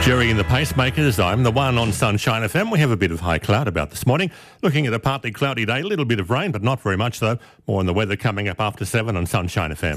Jerry and the Pacemakers, I'm the one on Sunshine FM. We have a bit of high cloud about this morning. Looking at a partly cloudy day, a little bit of rain, but not very much though. More on the weather coming up after 7 on Sunshine FM.